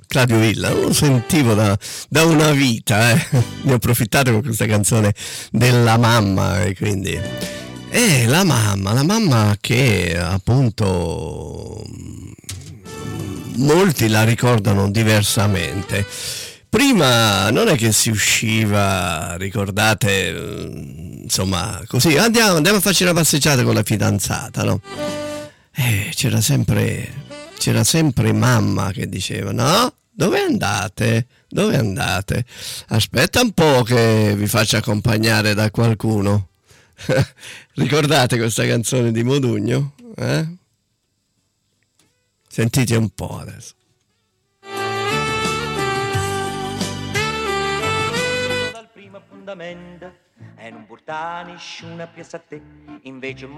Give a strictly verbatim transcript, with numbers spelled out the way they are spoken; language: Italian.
Claudio Villa, non lo sentivo da, da una vita, eh. Ne ho approfittato con questa canzone della mamma, e quindi eh, la mamma, la mamma che appunto molti la ricordano diversamente. Prima non è che si usciva, ricordate, insomma, così andiamo, andiamo a farci una passeggiata con la fidanzata, no? Eh, c'era sempre c'era sempre mamma che diceva: no, dove andate? Dove andate? Aspetta un po' che vi faccio accompagnare da qualcuno. Ricordate questa canzone di Modugno? Eh? Sentite un po' adesso. Dal primo appuntamento e non porta nessuna piazza a te, invece